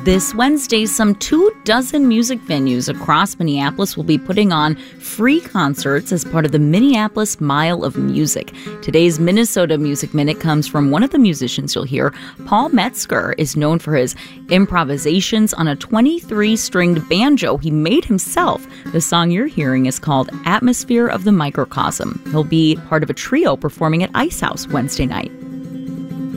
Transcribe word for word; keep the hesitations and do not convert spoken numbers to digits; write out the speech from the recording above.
This Wednesday, some two dozen music venues across Minneapolis will be putting on free concerts as part of the Minneapolis Mile of Music. Today's Minnesota Music Minute comes from one of the musicians you'll hear. Paul Metzger is known for his improvisations on a twenty-three stringed banjo he made himself. The song you're hearing is called Atmosphere of the Microcosm. He'll be part of a trio performing at Ice House Wednesday night.